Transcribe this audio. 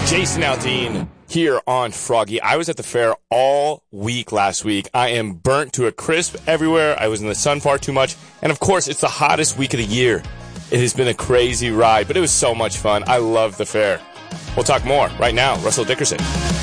Jason Aldean here on Froggy. I was at the fair all week last week. I am burnt to a crisp everywhere. I was in the sun far too much. And of course, it's the hottest week of the year. It has been a crazy ride, but it was so much fun. I love the fair. We'll talk more right now. Russell Dickerson.